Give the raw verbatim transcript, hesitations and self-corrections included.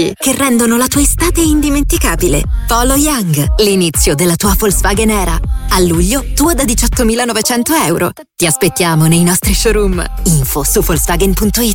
che rendono la tua estate indimenticabile. Polo Young, l'inizio della tua Volkswagen era. A luglio, tua da diciottomilanovecento euro. Ti aspettiamo nei nostri showroom. Info su Volkswagen punto it.